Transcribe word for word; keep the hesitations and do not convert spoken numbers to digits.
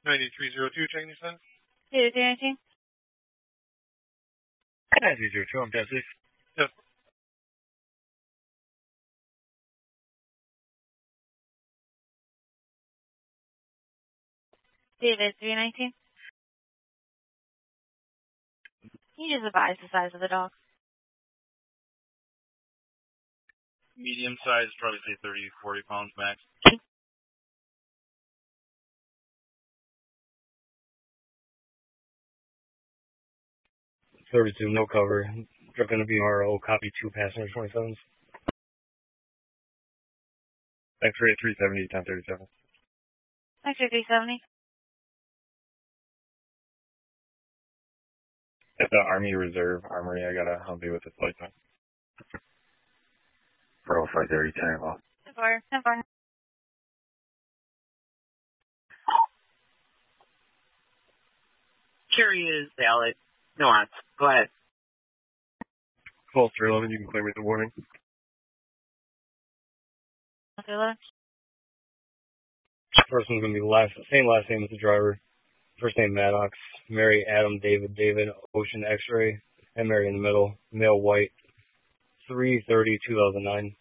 ninety-three oh two, checking your sign. David three nineteen. ninety-three oh two, I'm Jesse. Yes. David three nineteen. Can you just advise the size of the dog? Medium size, probably say thirty, forty pounds max. thirty-two, no cover. Going to be R O, copy two passenger twenty-sevens. X-ray three seventy, ten thirty-seven. X-ray three seventy. At the Army Reserve Armory, I got a Humvee with a flight time. Pro five thirty, ten o'clock. ten four, ten four. Carry is valid. Nuance. Go ahead. Call three eleven, you can claim me the warning. three eleven. First one's going to be the last, same last name as the driver. First name Maddox. Mary, Adam, David, David, Ocean, X-ray, and Mary in the middle. Male, white. three thirty, two thousand nine.